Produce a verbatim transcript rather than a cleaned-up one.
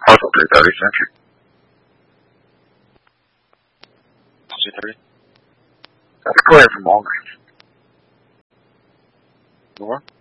Partial three thirty Century. two thirty. That's clear from long range. More?